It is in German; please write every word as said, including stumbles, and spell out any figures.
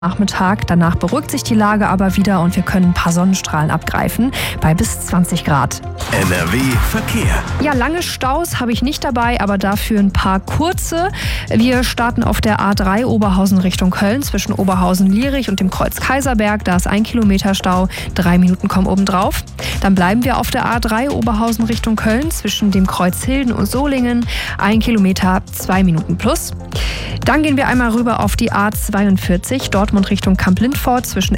Nachmittag. Danach beruhigt sich die Lage aber wieder und wir können ein paar Sonnenstrahlen abgreifen bei bis zwanzig Grad. N R W Verkehr. Ja, lange Staus habe ich nicht dabei, aber dafür ein paar kurze. Wir starten auf der A drei Oberhausen Richtung Köln zwischen Oberhausen-Lierich und dem Kreuz Kaiserberg. Da ist ein Kilometer Stau, drei Minuten kommen obendrauf. Dann bleiben wir auf der A drei Oberhausen Richtung Köln zwischen dem Kreuz Hilden und Solingen. Ein Kilometer, zwei Minuten plus. Dann gehen wir einmal rüber auf die A zweiundvierzig, Dortmund Richtung Kamp-Lindfort zwischen